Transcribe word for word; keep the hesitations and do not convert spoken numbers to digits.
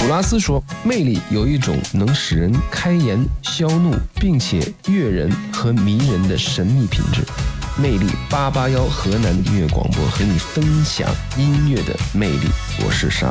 拉斯说，魅力有一种能使人开颜消怒，并且悦人和迷人的神秘品质。魅力八八幺河南音乐广播和你分享音乐的魅力，我是沙